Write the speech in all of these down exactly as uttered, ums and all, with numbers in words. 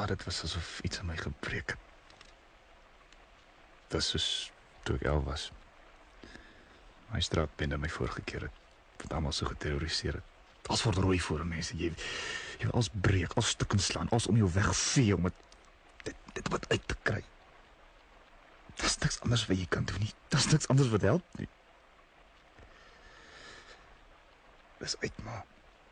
Ja, dit was asof iets in my gebreek het. Dit is soos toe ek elf was. My straatbende my vorige keer het, wat almal so geterroriseer het. Als word rooi voor mense, jy, jy wil als breek, als stukken slaan, als om jou wegvee, om het, dit, dit wat uit te kry. Dat is niks anders wat jy kan doen nie, dat is niks anders wat help nie. Dis uit, ma.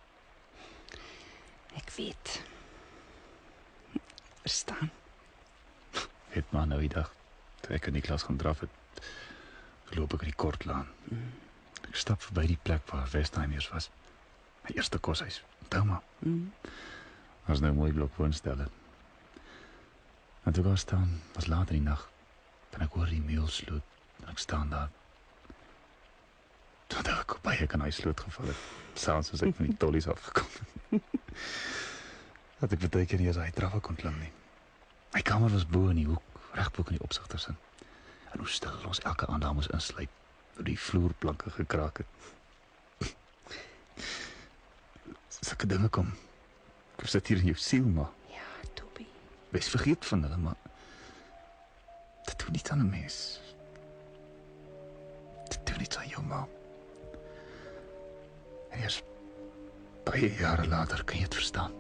Ek weet. Verstaan. Het ma nou die dag, toe ek in die klas gaan draf het, loop ek in die Kortlaan. Mm. Ek stap verby die plek waar Westheimers was. My eerste koshuis. Onthou maar. Mm. Was nou 'n mooi blok woonstelle. En toe ek daar staan, was later die nag, en ek hoor die meul sloot, en ek staan daar. Toe ek op baie kan hy sloot geval het, saans as ek van die tollies afgekom. Dat ek baie keer nie as hy trappe kon klim nie. My kamer was bo in die hoek, reg bo in die opsigtersin. En hoe stil ons elke aand daar moes insluip, hoe die vloerplanke gekraak het. Sulke dinge kom, ek sit hier in jou siel, maar Ja, Toby. wees vergeet van hulle, maar dit doen niet aan 'n mens. Dit doen niet aan jou, ma. En eers baie jare later kan jy het verstaan.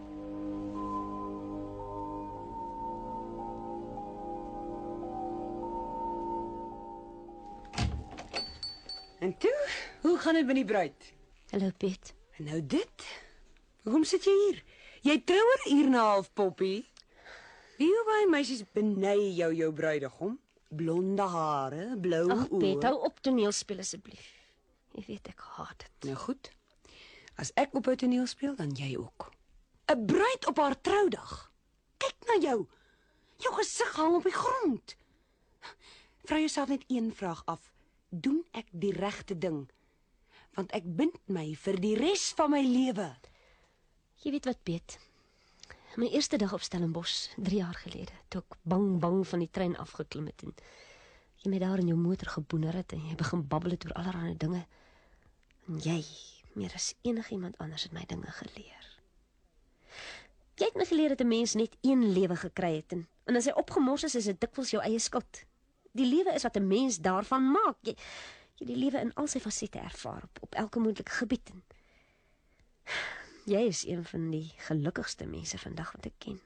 En toe, hoe gaan dit met die bruid? Hallo Piet. En nou dit? Hoekom sit jy hier? Jy trou oor 'n uur en 'n half, Poppy. Wie hoe baie meisies benei jou jou bruidegom? Blonde hare, blou Ag oë. Piet, hou op toneel speel asseblief. Jy weet ek haat dit. Nou goed. As ek op 'n toneel speel, dan jy ook. 'n Bruid op haar troudag. Kyk na jou. Jou gesig hang op die grond. Vra jouself net een vraag af. Doen ek die regte ding? Want ek bind my vir die res van my lewe. Jy weet wat Piet? My eerste dag op Stellenbosch, drie jaar gelede, toe ek bang bang van die trein afgeklim het en jy my daar in jou motor geboener het en jy begin babbel het oor allerlei dinge. En jy, meer as enigiemand anders het my dinge geleer. Jy het my geleer dat 'n mens net een lewe gekry het en, en as hy opgemors is, is dit dikwels jou eie skuld. Die lewe is wat 'n mens daarvan maak. Jy, jy die lewe in al sy fasette ervaar op, op elke moontlike gebied. En jy is een van die gelukkigste mense vandag wat ek ken.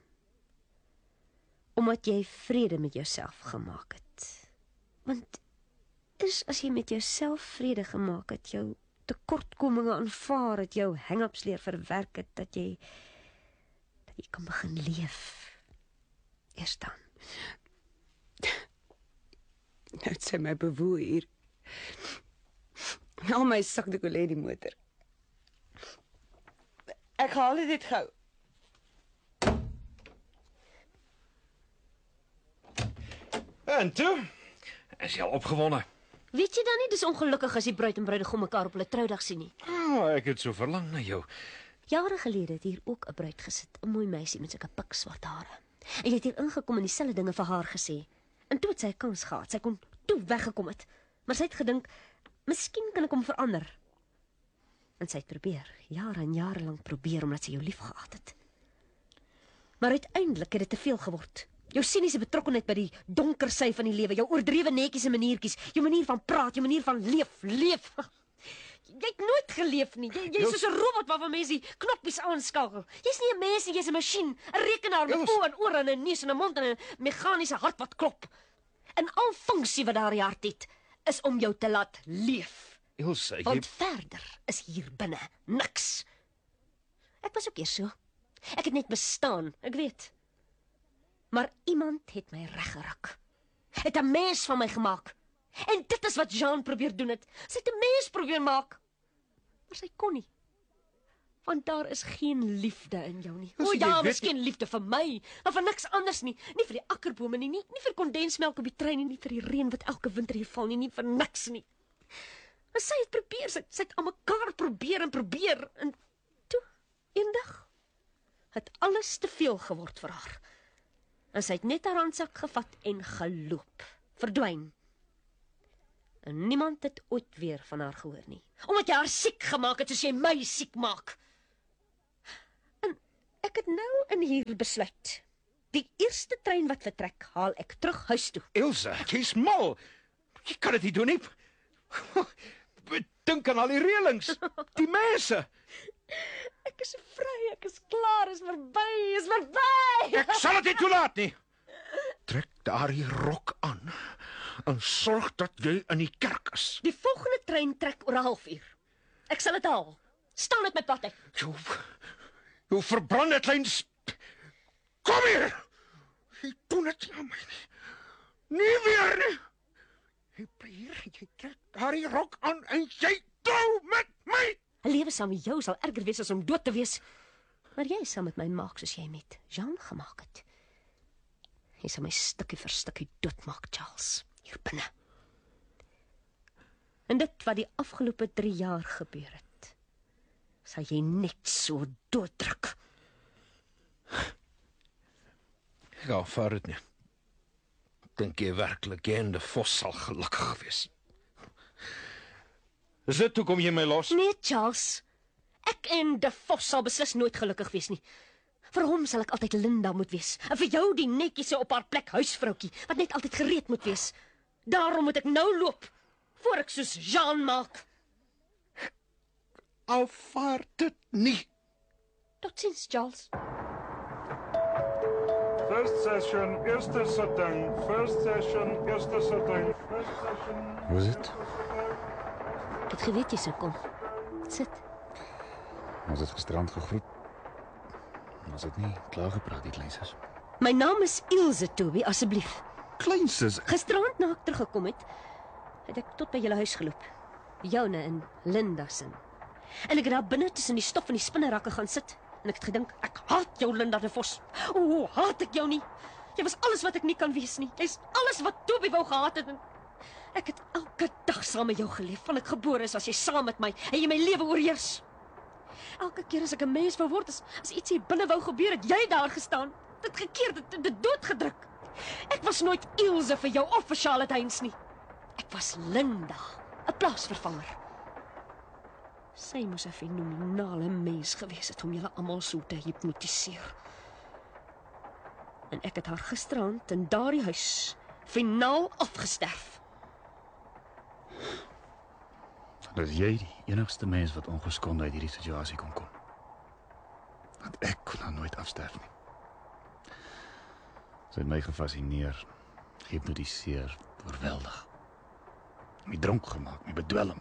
Omdat jy vrede met jouself gemaak het. Want is as jy met jouself vrede gemaak het, jou tekortkominge aanvaar het, jou hang-ups leer verwerk het, dat jy dat jy kan begin leef. Eers dan. Nou het sy my bewoe hier. Al my sakdoek lê die motor. Ek haal dit gou. En toe? Is jy al opgewonde? Weet jy dan nie, dis ongelukkig as die bruid en bruidegom mekaar op hulle troudag sien nie. Oh, ek het so verlang na jou. Jare gelede het hier ook 'n bruid gesit, 'n mooi meisie met sulke pikswart hare. En jy het hier ingekom en dieselfde dinge vir haar gesê. En toe het sy 'n kans gehad, sy kon toe weggekom het. Maar sy het gedink, miskien kan ek hom verander. En sy het probeer, jare en jare lank probeer, omdat sy jou lief gehad het. Maar uiteindelik het dit te veel geword. Jou siniese betrokkenheid by die donker sy van die lewe, jou oordrewe netjies en maniertjies, jou manier van praat, jou manier van leef, leef. Jy het nooit geleef nie. Jy, jy is soos 'n robot waarvan mense die knoppies aanskakel. Jy's nie 'n mens nie, jy's 'n masjien, 'n rekenaar met oë en ore en 'n neus en 'n mond en 'n meganiese hart wat klop. En al funksie wat daar in die hart het, is om jou te laat leef. Ilse, jy... Want verder is hier binne niks. Ek was ook eers so. Ek het net bestaan, ek weet. Maar iemand het my reggeruk. Het 'n mens van my gemaak. En dit is wat Jean probeer doen het. Sy het 'n mens probeer maak. Maar sy kon nie. Want daar is geen liefde in jou nie. O ja, miskien liefde vir my, maar vir niks anders nie. Nie vir die akkerbome nie, nie, nie vir kondensmelk op die trein nie, nie vir die reën wat elke winter hier val nie, nie vir niks nie. Maar sy het probeer, sy, sy het aan mekaar probeer en probeer. En toe, eendag, het alles te veel geword vir haar. En sy het net haar handsak gevat en geloop, verdwyn. En niemand het ooit weer van haar gehoor nie. Omdat jy haar siek gemaak het, soos jy my siek maak. En ek het nou in hier besluit. Die eerste trein wat vertrek, haal ek terug huis toe. Ilse, jy's mal. Jy kan dit nie doen nie. Dink aan al die reëlings, die mense. Ek is vry, ek is klaar, is verby, is verby. Ek sal dit nie toelaat nie. Trek daardie rok aan en sorg dat jy in die kerk is. Die volgende trein trek oor 'n halfuur. Ek sal dit haal. Staan met my pad uit. Jou, jou verbrande klein... Kom hier! Jy doen dit nie aan my nie. Nie weer nie. Jy bly hier, jy trek daardie rok aan en jy trou met my. 'n Lewe saam met jou sal erger wees as om dood te wees. Maar jy sal met my maak soos jy met Jean gemaak het. Jy sal my stukkie vir stukkie doodmaak, Charles, hier binne. En dit wat die afgelope drie jaar gebeur het, sal jy net so dooddruk. Ek aanvaar dit nie. Dink jy werklik jy en de Vos sal gelukkig wees? Is dit hoekom jy my los? Nee, Charles. Ek en de Vos sal beslis nooit gelukkig wees nie. Vir hom sal ek altyd Linda moet wees. En vir jou die netjiese op haar plek huisvroukie, wat net altyd gereed moet wees. Daarom moet ek nou loop, voor ek soos Jean maak. Aanvaar dit nie. Totsiens, Charles. First session, eerste sitting. First session, eerste sitting. First session. Hoe is dit? Ek het geweet jy sou kom. Sit. Ons het gisterand gegroet. Ons het nie klaar gepraat, die kleinsus. My naam is Ilse, Toby, asseblief. Kleinsus? Gisterand na ek teruggekom het, het ek tot by julle huis geloop. Joune en Linda se. En ek het daar binne tussen die stof en die spinnerakke gaan sit. En ek het gedink, ek haat jou, Linda de Vos. O, haat ek jou nie. Jy was alles wat ek nie kan wees nie. Jy's alles wat Toby wou gehaat het. En ek het elke dag saam met jou geleef. Van ek gebore is, as jy saam met my en jy my lewe oorheers. Elke keer as ek 'n mens wou word, as, as iets hier binne wou gebeur, het jy daar gestaan. Dit gekeer, dit, dit doodgedruk. Ek was nooit Ilse vir jou of vir Charlotte Heinz nie. Ek was Linda, 'n plaasvervanger. Sy moes 'n fenominale mens gewees het om julle almal so te hipnotiseer. En ek het haar gisterand in daardie huis finaal afgesterf. Dat is jy die enigste mens wat ongeskonde uit hierdie situasie kon kom. Want ek kon nou nooit afsterf nie. Sy het my gefascineer, gehypnotiseer, oorweldig. My dronk gemaak, my bedwelm.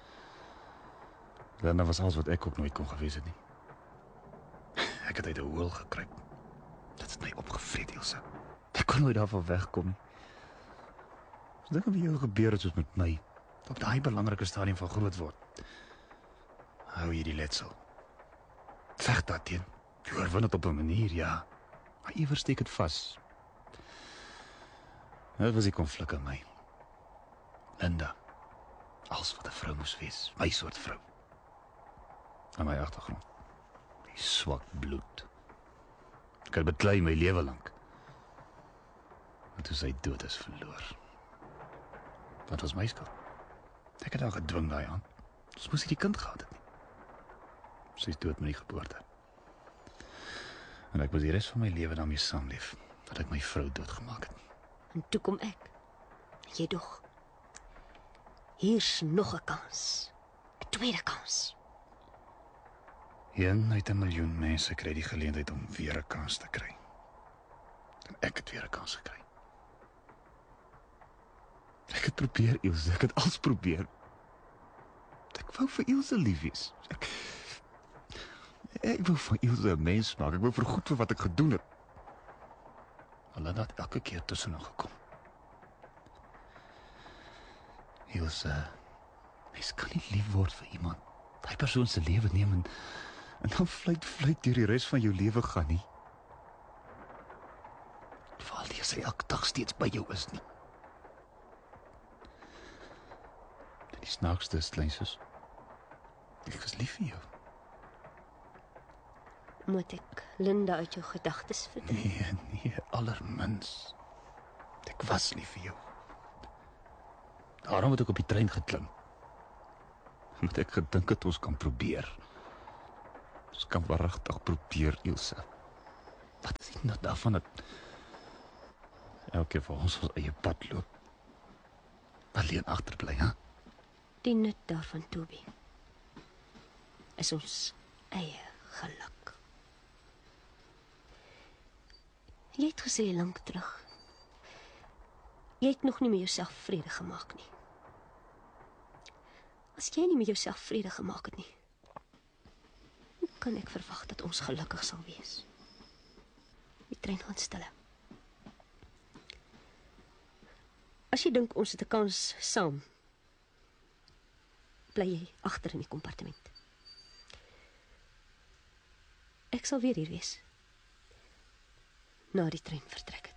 Linda was alles wat ek ook nooit kon gewees het nie. Ek het uit 'n hoel gekruip. Dit het my opgevreet, Ilse. Ek kon nooit daarvan wegkom nie. As dinge met jou gebeur het soos met my, op daai belangrike stadium van groot word, hou jy die letsel. Veg daarteen. Jy oorwin dit op 'n manier, ja. Maar iewers steek dit vas. Dit was die konflik in my. Linda, als wat 'n vrou moes wees, my soort vrou. Aan my agtergrond, die swak bloed. Ek het beklei my lewe lank. En toe sy dood is verloor. Wat was my skuld? Ek het haar gedwing daai aan. Ons moes nie die kind gehad het nie. Sy is dood met die geboorte. En ek moes die res van my lewe daarmee saamleef, dat ek my vrou doodgemaak het. En toe kom ek. Jy dog. Hier's nog 'n kans. 'n Tweede kans. Een uit 'n miljoen mense kry die geleentheid om weer 'n kans te kry. En ek het weer 'n kans gekry. Ek het probeer, Ilse, ek het alles probeer. Ek wou vir Ilse lief wees. Ek, ek wou van Ilse 'n mens maak. Ek wou vergoed vir wat ek gedoen het. Hulle het elke keer tussenin gekom. Ilse, mens kan nie lief word vir iemand. Daai persoon se lewe neem en, en dan vluit vluit deur die res van jou lewe gaan nie. Veral as sy elke dag steeds by jou is nie. Die snaakste is, kleinsus, ek was lief vir jou. Moet ek Linda uit jou gedagtes verdryf? Nee, nee, allermins. Ek was lief vir jou. Daarom het ek op die trein geklim. Omdat ek gedink het ons kan probeer. Ons kan waaragtig probeer, Ilse. Wat is dit nou daarvan dat Elke vir ons ons eie pad loop. Alleen agterbly, hè? Die nut daarvan, Toby, is ons eie geluk. Jy het gesê lank terug, jy het nog nie met jouself vrede gemaak nie. As jy nie met jouself vrede gemaak het nie, hoe kan ek verwag dat ons gelukkig sal wees? Die trein gaan stille. As jy dink ons het 'n kans saam, bly jy agter in die kompartement. Ek sal weer hier wees, na die trein vertrek het.